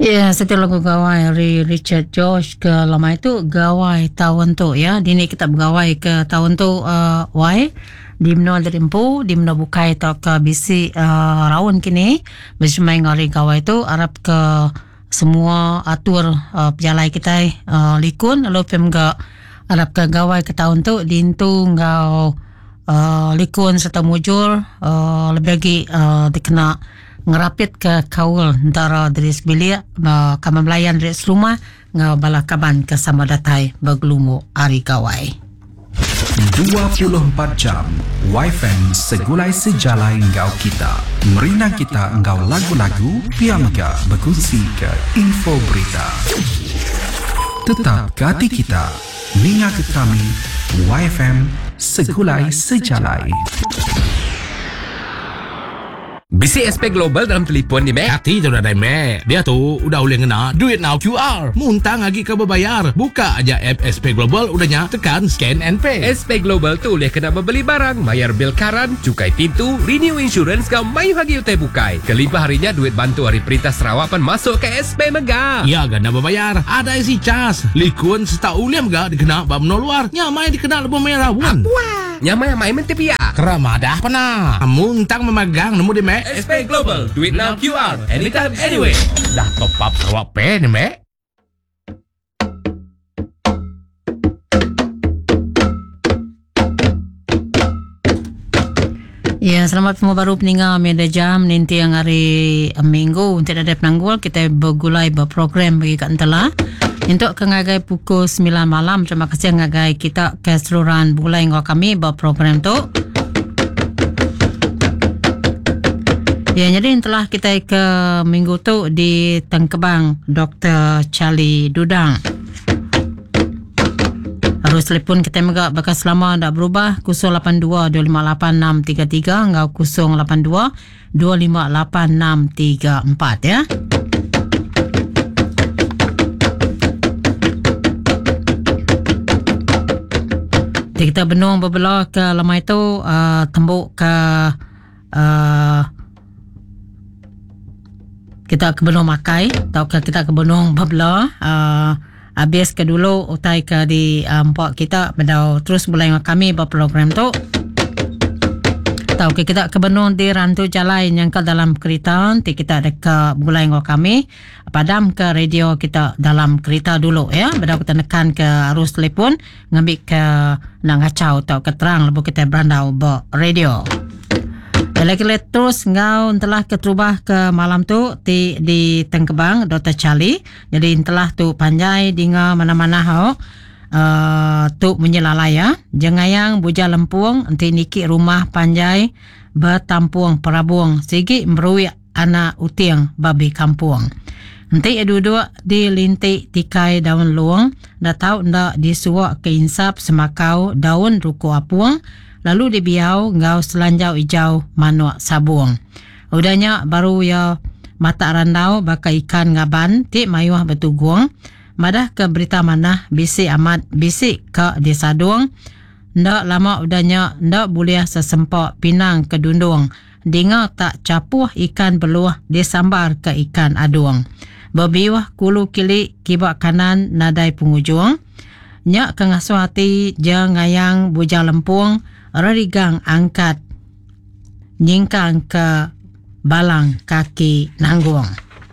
Ya, setelah lagu gawai Richard George ke lama itu gawai tahun tu ya. Dini kita bergawai ke tahun tu wai di mana derimpu di mana bukai tak ke bisi raun kini bersemai ngari gawai tu Arab ke semua atur pejalai kita likun lalu pemga Arab ke gawai ke tahun tu dintu ngau likun serta mujur lebih lagi dikena ngerapit ke kaul antara dari sebelia kamar melayan dari rumah ngau balakaban ke sama datai bergelumu ari gawai 24 jam Wi-Fi segulai sejalai engkau kita merina kita engkau lagu-lagu piamga berkongsi ke info berita tetap ke hati kita ninga ke kami Wi-Fi segulai sejalai. Bisi SP Global dalam telefon ni, Mek. Hati tu dah, Mek. Dia tu udah boleh ngena duit now QR. Muntang lagi kau berbayar. Buka aja app SP Global udahnya tekan scan and pay. SP Global tu boleh kena membeli barang, bayar bil karan, cukai pintu, renew insurance kau mayu hagi utai bukai. Kelipah harinya duit bantu hari perintah Sarawak pan masuk ke SP Mega. Ya, ganda berbayar. Ada isi cas. Likun seta uliam ga dikena bab no luar. Nyamai dikena lebih merah pun. Wah, nyamai mentepia. Keramadah pernah. Muntang memegang nemu di Mek. SP Global, duit now QR, anytime, anyway. Dah top up Sarawak Pay ni, Mek. Ya, selamat semua baru peningat media jam nanti yang hari minggu untuk ada penanggul kita bergulai berprogram bagi kat entela untuk kengagai pukul 9 malam. Terima kasih ngagai kita keseluruhan bulai ngau kami berprogram tu. Ya, jadi telah kita ke minggu tu di Tengkebang Dr. Charlie Dudang. Harus telefon kita megak bakas lama tak berubah 082-258-633 ngau 082-258-634 ya. Jadi kita benung berbelah ke lama itu tembuk ke kita ke benung makai atau kita ke benung berbelah habis ke dulu utai ke di empat kita berdau terus mulai dengan kami berprogram tu atau kita ke benung di rantu jalan yang ke dalam kereta nanti kita ada ke mulai dengan kami padam ke radio kita dalam kereta dulu ya berdau kita nekan ke arus telefon ngambil ke nak ngacau atau keterang lepas kita berandau radio. Lagi terus ngau telah keterubah ke malam tu di Tengkebang Dr. Charlie. Jadi telah tu panjai dinga mana-mana hau tu menyelalai ya. Jengayang buja lempung nanti niki rumah panjai bertampung perabung sigi meruik anak utiang babi kampung. Nanti dua-dua di lintik tikai daun luang dah tahu ndak disuak ke insap semakau daun ruku apuang. Lalu dibiau ngau selanjau hijau manuak sabung. Udahnya baru ya mata randau baka ikan ngaban ti mayuah betuguang. Madah ke berita mana bisi amat bisi ke disaduang. Ndak lama udahnya ndak boleh sesempak pinang ke dundung. Dengar tak capuh ikan beluah disambar ke ikan aduang. Berbiwah kulu kili kibak kanan nadai pengujung. Nyak kengasuh hati jengayang bujang lempung. Rarigang angkat nyingkang ke balang kaki nanggung.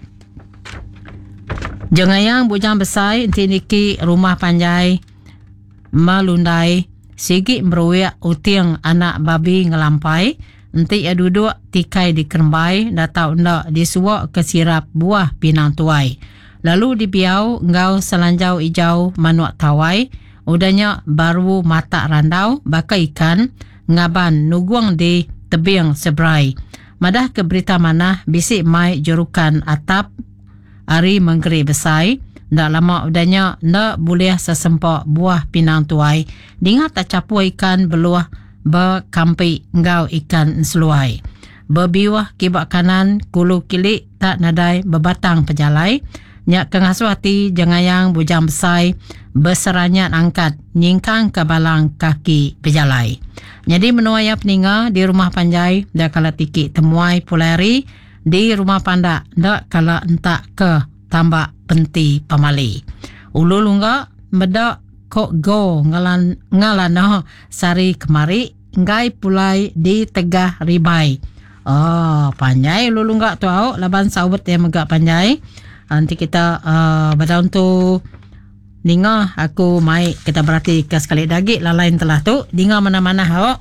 Jengayang bujang besar inti niki rumah panjai malundai sigi meruik utiang anak babi ngelampai inti duduk tikai di kerembai datau ndak disuak ke sirap buah pinang tuai. Lalu dibiau ngau selanjau hijau manuak tawai. Udahnya baru mata randau baka ikan ngaban nuguang di tebing sebrai. Madah ke berita mana bisik mai jurukan atap ari menggeri besai. Ndak lama udahnya ndak boleh sesempak buah pinang tuai. Dengar tak capu ikan beluah berkampi ngau ikan seluai. Berbiwah kibak kanan kulu kilik tak nadai berbatang pejalai. Nyak kengasuh hati jengayang bujang besai berseranyat angkat nyingkang ke balang kaki pejalai. Jadi menuaya peninga di rumah panjai dah kala tiki temuai pulari di rumah panda dak kala entak ke tambak penti pamali. Ulu lungga medak kok go ngalano sari kemari ngai pulai di tegah ribai. Oh, panjai ulu lungga tu au laban sahabat yang megak panjai. Nanti kita badaun tu Dinga aku mai kita berarti ke sekali dagi lalain telah tu dinga mana-mana hok.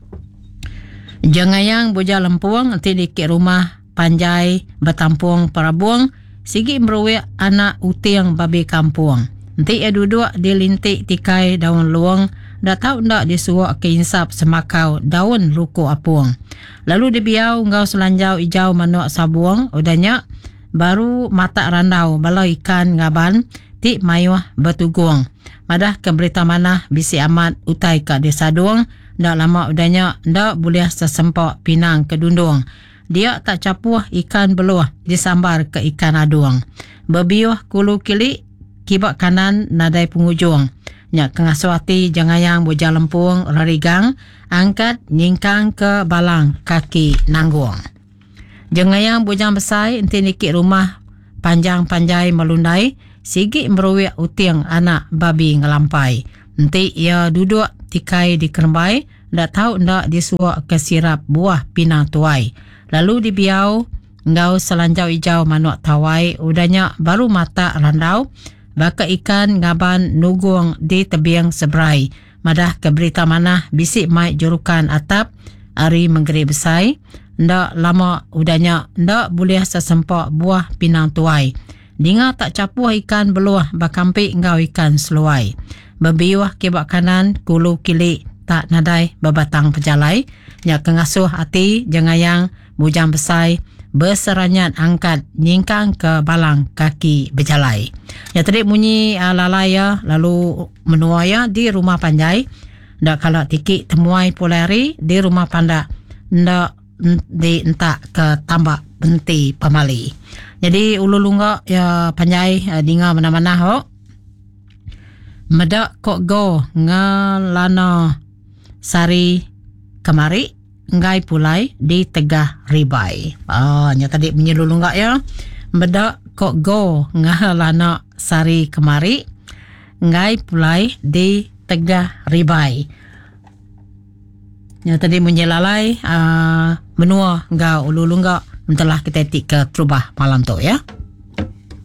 Jangan yang boja lempuang nanti dikit rumah panjai bertampung parabuang sigi meruwe anak utiang babi kampung. Nanti ia duduk di lintik tikai daun luang dah tahu ndak disuak ke insap semakau daun ruko apung. Lalu dibiau ngau selanjau ijau manuak sabuang udahnya baru mata randau balau ikan ngaban ti mayuah betugung. Madah ke berita mana bisi amat utai ke desa duang. Ndak lama udahnya ndak boleh sesempok pinang ke dundung. Dia tak capuh ikan beluah disambar ke ikan aduang. Bebiuh kulu kili kibak kanan nadai pengujung. Nyak kengasuati jangayang boja lempung rarigang angkat nyingkang ke balang kaki nanggung. Jangayang boja besai enti nikit rumah panjang-panjai melundai sigi meruwe utiang anak babi ngelampai. Nanti ia duduk tikai di kerembai ndak tahu ndak disuak ke sirap buah pinang tuai. Lalu dibiau ngau selanjau ijau manuak tawai udahnya baru mata randau baka ikan ngaban nugung di tebiang seberai. Madah ke berita mana bisik mai jurukan atap ari menggeri besai ndak lama udahnya ndak boleh sesempok buah pinang tuai. Dinga tak capuh ikan beluah bakampi ngau ikan seluai. Bebiuah kibak kanan kulu kili tak nadai bebatang pejalai. Nyak kengasuh hati jangayang bujang besai berseranyat angkat nyingkang ke balang kaki berjalai. Ya tadi bunyi lalai ya lalu menua ya di rumah panjai. Ndak kalau tiki temuai polari di rumah panda ndak di entak ke tambak benti pamali. Jadi ulu lungga ya panjai dinga mana-mana ho. Medak kok go ngalana sari kemari ngai pulai di tegah ribai. Nya tadi menyeluruh lungga ya. Medak kok go ngalana sari kemari ngai pulai di tegah ribai. Nya tadi menyelalai menua ngau ulu lungga telah kita tik ke terubah malam tu ya.